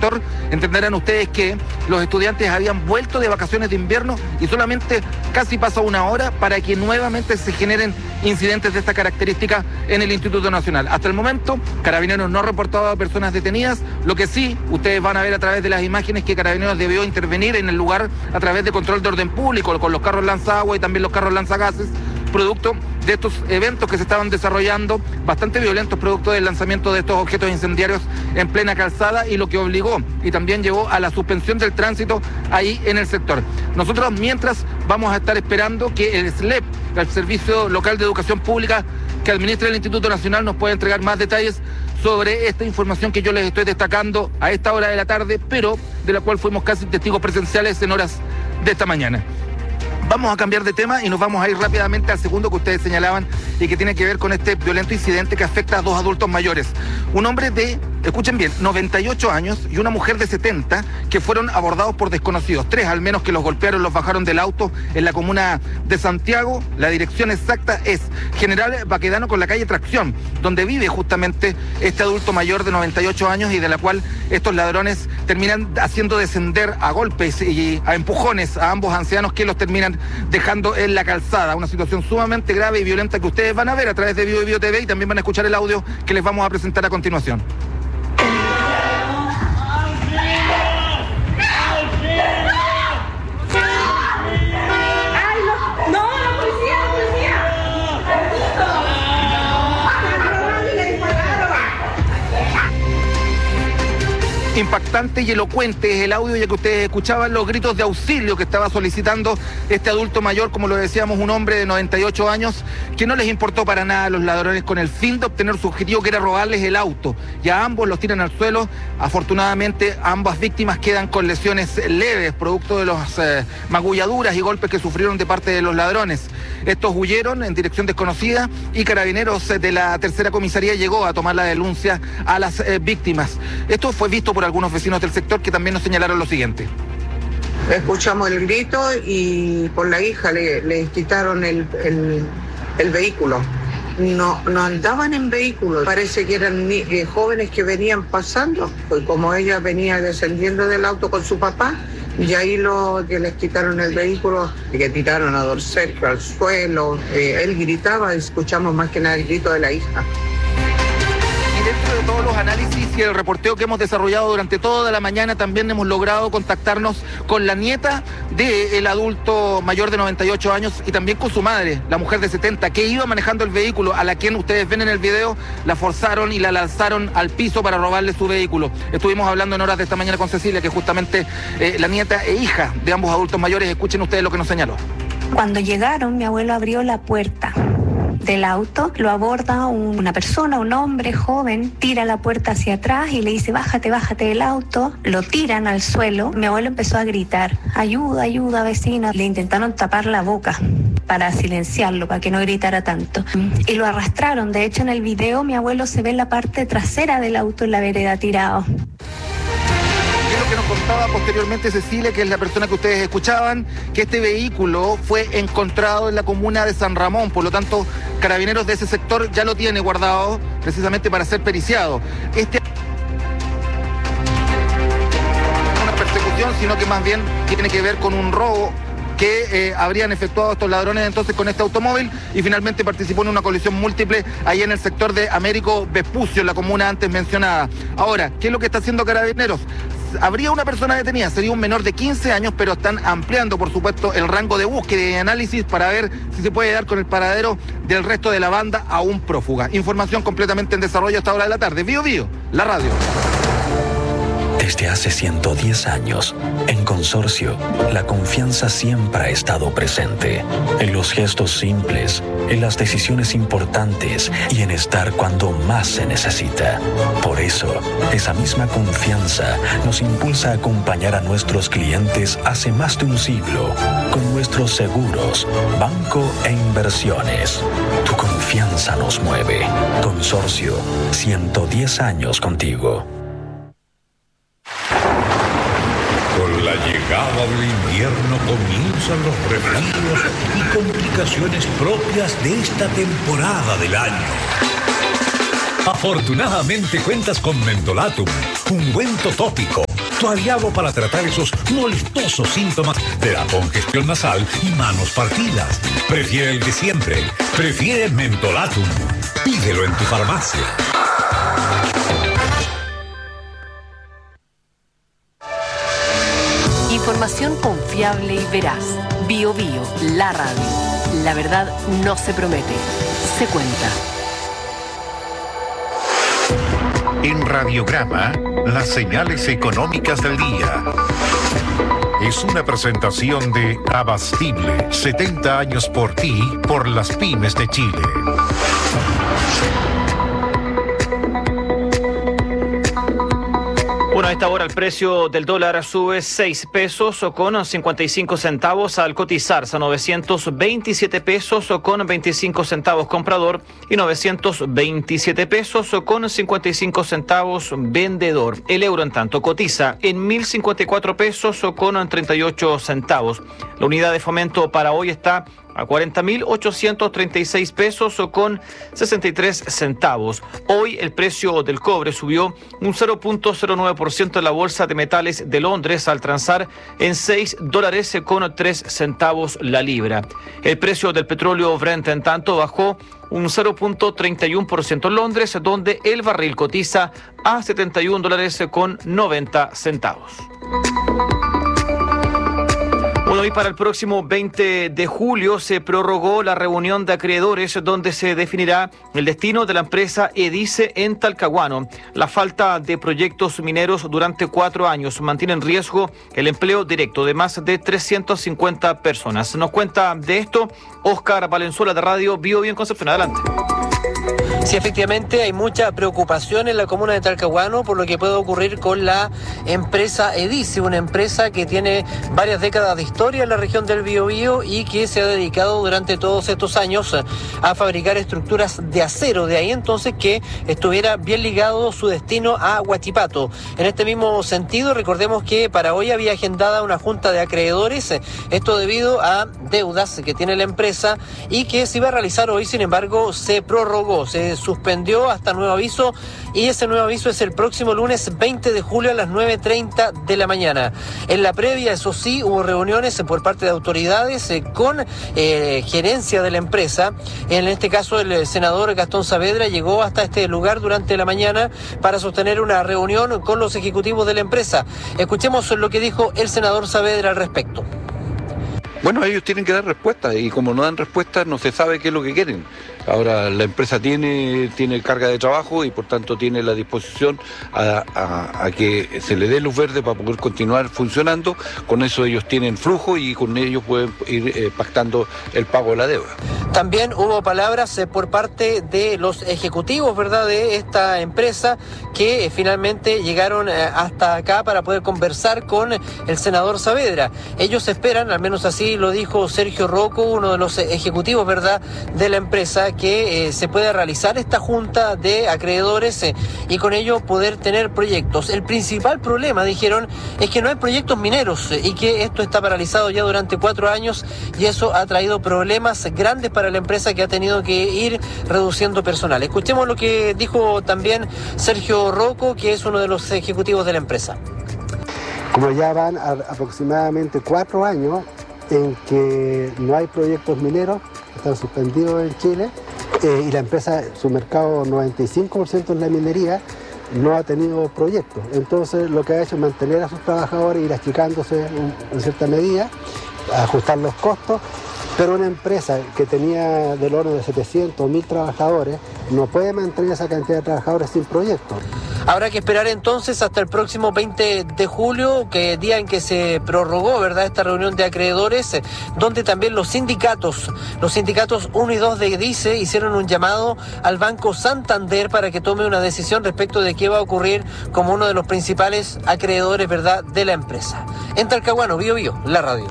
sector, entenderán ustedes que los estudiantes habían vuelto de vacaciones de invierno y solamente casi pasa una hora para que nuevamente se generen incidentes de esta característica en el Instituto Nacional. Hasta el momento, Carabineros no ha reportado a personas detenidas. Lo que sí, ustedes van a ver a través de las imágenes que Carabineros debió intervenir en el lugar a través de control de orden público, con los carros lanzagua y también los carros lanzagases, producto de estos eventos que se estaban desarrollando, bastante violentos, producto del lanzamiento de estos objetos incendiarios en plena calzada, y lo que obligó y también llevó a la suspensión del tránsito ahí en el sector. Nosotros, mientras, vamos a estar esperando que el SLEP, el Servicio Local de Educación Pública que administra el Instituto Nacional, nos pueda entregar más detalles sobre esta información que yo les estoy destacando a esta hora de la tarde, pero de la cual fuimos casi testigos presenciales en horas de esta mañana. Vamos a cambiar de tema y nos vamos a ir rápidamente al segundo que ustedes señalaban y que tiene que ver con este violento incidente que afecta a dos adultos mayores. Un hombre de, escuchen bien, 98 años y una mujer de 70 que fueron abordados por desconocidos. 3 al menos que los golpearon, los bajaron del auto en la comuna de Santiago. La dirección exacta es General Baquedano con la calle Tracción, donde vive justamente este adulto mayor de 98 años y de la cual estos ladrones terminan haciendo descender a golpes y a empujones a ambos ancianos, que los terminan dejando en la calzada. Una situación sumamente grave y violenta que ustedes van a ver a través de Vivo y Vivo TV, y también van a escuchar el audio que les vamos a presentar a continuación. Impactante y elocuente es el audio, ya que ustedes escuchaban los gritos de auxilio que estaba solicitando este adulto mayor, como lo decíamos, un hombre de 98 años, que no les importó para nada a los ladrones con el fin de obtener su objetivo, que era robarles el auto. Y a ambos los tiran al suelo. Afortunadamente, ambas víctimas quedan con lesiones leves, producto de las magulladuras y golpes que sufrieron de parte de los ladrones. Estos huyeron en dirección desconocida y Carabineros de la tercera comisaría llegó a tomar la denuncia a las víctimas. Esto fue visto por algunos vecinos del sector, que también nos señalaron lo siguiente. Escuchamos el grito y por la hija le quitaron el vehículo. No andaban en vehículo, parece que eran jóvenes que venían pasando, pues como ella venía descendiendo del auto con su papá, y ahí que les quitaron el vehículo y que tiraron a Dorcel al suelo. Él gritaba, escuchamos más que nada el grito de la hija. Dentro de todos los análisis y el reporteo que hemos desarrollado durante toda la mañana, también hemos logrado contactarnos con la nieta del adulto mayor de 98 años y también con su madre, la mujer de 70, que iba manejando el vehículo, a la quien ustedes ven en el video, la forzaron y la lanzaron al piso para robarle su vehículo. Estuvimos hablando en horas de esta mañana con Cecilia, que es justamente la nieta e hija de ambos adultos mayores. Escuchen ustedes lo que nos señaló. Cuando llegaron, mi abuelo abrió la puerta del auto, lo aborda una persona, un hombre joven, tira la puerta hacia atrás y le dice: bájate del auto. Lo tiran al suelo. Mi abuelo empezó a gritar: ayuda, ayuda, vecina. Le intentaron tapar la boca para silenciarlo, para que no gritara tanto, y lo arrastraron. De hecho, en el video mi abuelo se ve en la parte trasera del auto, en la vereda, tirado. Que nos contaba posteriormente Cecilia, que es la persona que ustedes escuchaban, que este vehículo fue encontrado en la comuna de San Ramón. Por lo tanto, Carabineros de ese sector ya lo tiene guardado precisamente para ser periciado. No es una persecución, sino que más bien tiene que ver con un robo que habrían efectuado estos ladrones entonces con este automóvil, y finalmente participó en una colisión múltiple ahí en el sector de Américo Vespucio, en la comuna antes mencionada. Ahora, ¿qué es lo que está haciendo Carabineros? Habría una persona detenida, sería un menor de 15 años, pero están ampliando, por supuesto, el rango de búsqueda y análisis para ver si se puede dar con el paradero del resto de la banda aún prófuga. Información completamente en desarrollo a esta hora de la tarde. Bío Bío, la radio. Desde hace 110 años, en Consorcio, la confianza siempre ha estado presente. En los gestos simples, en las decisiones importantes y en estar cuando más se necesita. Por eso, esa misma confianza nos impulsa a acompañar a nuestros clientes hace más de un siglo con nuestros seguros, banco e inversiones. Tu confianza nos mueve. Consorcio, 110 años contigo. Con la llegada del invierno comienzan los resfríos y complicaciones propias de esta temporada del año. Afortunadamente cuentas con Mentolatum, ungüento tópico tu aliado para tratar esos molestosos síntomas de la congestión nasal y manos partidas. Prefiere el de siempre. Prefiere Mentolatum. Pídelo en tu farmacia. Información confiable y veraz. Bio Bio, la radio. La verdad no se promete, se cuenta. En Radiograma, las señales económicas del día. Es una presentación de Abastible, 70 años por ti, por las pymes de Chile. Bueno, a esta hora el precio del dólar sube 6 pesos con 55 centavos al cotizarse a 927 pesos con 25 centavos comprador y 927 pesos con 55 centavos vendedor. El euro, en tanto, cotiza en 1.054 pesos con 38 centavos. La unidad de fomento para hoy está a 40.836 pesos con 63 centavos. Hoy el precio del cobre subió un 0.09% en la Bolsa de Metales de Londres al transar en $6 con 3 centavos la libra. El precio del petróleo Brent, en tanto, bajó un 0.31% en Londres, donde el barril cotiza a $71 con 90 centavos. Bueno, y para el próximo 20 de julio se prorrogó la reunión de acreedores donde se definirá el destino de la empresa Edice en Talcahuano. La falta de proyectos mineros durante 4 años mantiene en riesgo el empleo directo de más de 350 personas. Nos cuenta de esto Óscar Valenzuela de Radio Bio Bio en Concepción. Adelante. Sí, efectivamente hay mucha preocupación en la comuna de Talcahuano por lo que puede ocurrir con la empresa Edice, una empresa que tiene varias décadas de historia en la región del Biobío y que se ha dedicado durante todos estos años a fabricar estructuras de acero. De ahí entonces que estuviera bien ligado su destino a Huachipato. En este mismo sentido, recordemos que para hoy había agendada una junta de acreedores, esto debido a deudas que tiene la empresa y que se iba a realizar hoy, sin embargo, se prorrogó, se suspendió hasta nuevo aviso y ese nuevo aviso es el próximo lunes 20 de julio a las 9:30 de la mañana. En la previa, eso sí, hubo reuniones por parte de autoridades con gerencia de la empresa. En este caso, el senador Gastón Saavedra llegó hasta este lugar durante la mañana para sostener una reunión con los ejecutivos de la empresa. Escuchemos lo que dijo el senador Saavedra al respecto. Bueno, ellos tienen que dar respuesta y como no dan respuesta no se sabe qué es lo que quieren. Ahora la empresa tiene carga de trabajo y por tanto tiene la disposición a que se le dé luz verde para poder continuar funcionando. Con eso ellos tienen flujo y con ellos pueden ir pactando el pago de la deuda. También hubo palabras por parte de los ejecutivos, ¿verdad?, de esta empresa que finalmente llegaron hasta acá para poder conversar con el senador Saavedra. Ellos esperan, al menos así lo dijo Sergio Rocco, uno de los ejecutivos, ¿verdad?, de la empresa, que se pueda realizar esta junta de acreedores y con ello poder tener proyectos. El principal problema, dijeron, es que no hay proyectos mineros y que esto está paralizado ya durante 4 años y eso ha traído problemas grandes para la empresa que ha tenido que ir reduciendo personal. Escuchemos lo que dijo también Sergio Rocco, que es uno de los ejecutivos de la empresa. Como ya van aproximadamente 4 años en que no hay proyectos mineros, están suspendidos en Chile, y la empresa, su mercado 95% en la minería, no ha tenido proyectos. Entonces lo que ha hecho es mantener a sus trabajadores, ir achicándose en cierta medida, ajustar los costos, pero una empresa que tenía del orden de 700 o 1.000 trabajadores no puede mantener esa cantidad de trabajadores sin proyectos. Habrá que esperar entonces hasta el próximo 20 de julio, que es día en que se prorrogó, ¿verdad?, esta reunión de acreedores, donde también los sindicatos 1 y 2 de Edice hicieron un llamado al Banco Santander para que tome una decisión respecto de qué va a ocurrir como uno de los principales acreedores, ¿verdad?, de la empresa. En Talcahuano, Bio Bio, la radio.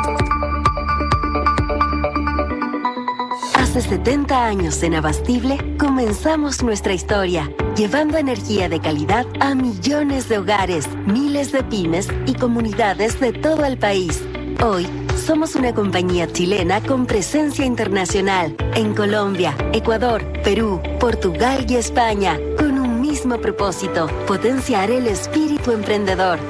Hace 70 años en Abastible comenzamos nuestra historia, llevando energía de calidad a millones de hogares, miles de pymes y comunidades de todo el país. Hoy somos una compañía chilena con presencia internacional en Colombia, Ecuador, Perú, Portugal y España, con un mismo propósito: potenciar el espíritu emprendedor.